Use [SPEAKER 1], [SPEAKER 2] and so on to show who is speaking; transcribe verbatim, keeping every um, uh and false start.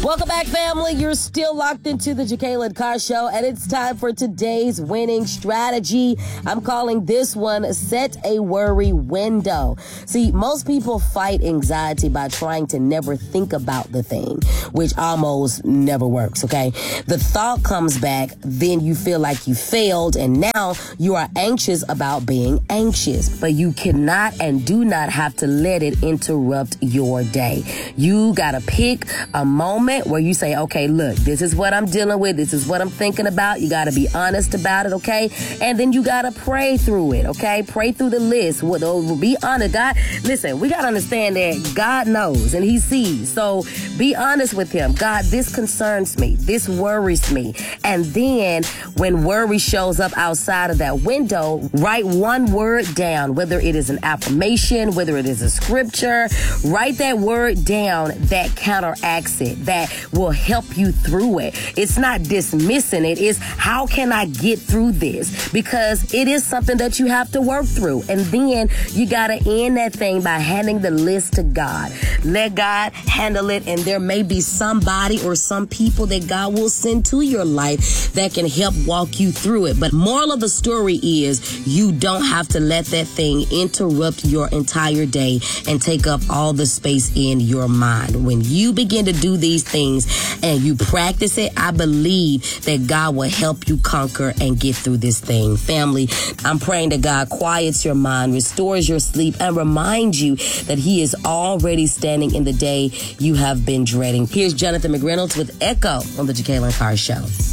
[SPEAKER 1] Welcome back, family. You're still locked into the Jacqueline Carr Show, and it's time for today's winning strategy. I'm calling this one Set a Worry Window. See, most people fight anxiety by trying to never think about the thing, which almost never works, okay? The thought comes back, then you feel like you failed, and now you are anxious about being anxious. But you cannot and do not have to let it interrupt your day. You gotta pick a moment where you say, okay, look, this is what I'm dealing with. This is what I'm thinking about. You got to be honest about it, okay? And then you got to pray through it, okay? Pray through the list. Be honest. God, listen, we got to understand that God knows and he sees. So be honest with him. God, this concerns me. This worries me. And then when worry shows up outside of that window, write one word down, whether it is an affirmation, whether it is a scripture. Write that word down that counteracts it, that will help you through it. It's not dismissing it. It's how can I get through this? Because it is something that you have to work through. And then you got to end that thing by handing the list to God. Let God handle it. And there may be somebody or some people that God will send to your life that can help walk you through it. But moral of the story is you don't have to let that thing interrupt your entire day and take up all the space in your mind. When you begin to do these things and you practice it, I believe that God will help you conquer and get through this thing. Family, I'm praying that God quiets your mind, restores your sleep, and reminds you that he is already standing in the day you have been dreading. Here's Jonathan McReynolds with Echo on the Jacqueline Carr Show.